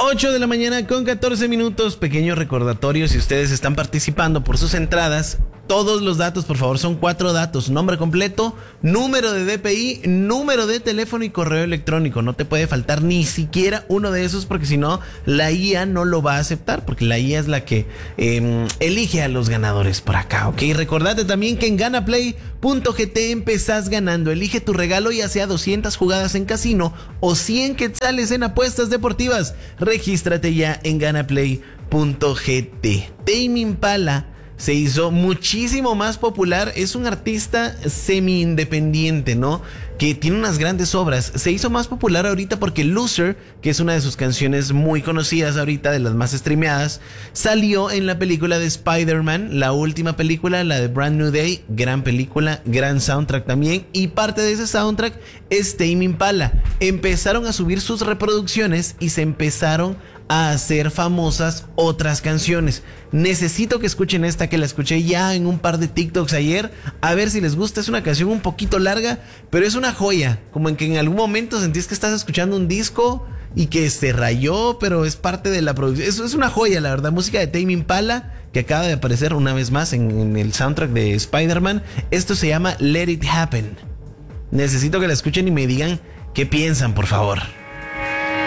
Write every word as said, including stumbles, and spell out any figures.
ocho de la mañana con catorce minutos. Pequeño recordatorio, si ustedes están participando por sus entradas, todos los datos, por favor, son cuatro datos: nombre completo, número de D P I, número de teléfono y correo electrónico. No te puede faltar ni siquiera uno de esos, porque si no, la I A no lo va a aceptar, porque la I A es la que eh, elige a los ganadores por acá, ¿ok? Recordate también que en ganaplay punto g t empezás ganando. Elige tu regalo, ya sea doscientas jugadas en casino o cien quetzales en apuestas deportivas. Regístrate ya en ganaplay punto g t. Tame Impala se hizo muchísimo más popular. Es un artista semi-independiente, ¿no? Que tiene unas grandes obras. Se hizo más popular ahorita porque Loser, que es una de sus canciones muy conocidas ahorita, de las más streameadas, salió en la película de Spider-Man, la última película, la de Brand New Day. Gran película, gran soundtrack también. Y parte de ese soundtrack es Tame Impala. Empezaron a subir sus reproducciones y se empezaron a hacer famosas otras canciones. Necesito que escuchen esta, que la escuché ya en un par de TikToks ayer, a ver si les gusta. Es una canción un poquito larga, pero es una joya, como en que en algún momento sentís que estás escuchando un disco y que se rayó, pero es parte de la producción. Eso es una joya, la verdad. Música de Tame Impala, que acaba de aparecer una vez más en, en el soundtrack de Spider-Man. Esto se llama Let It Happen. Necesito que la escuchen y me digan qué piensan, por favor.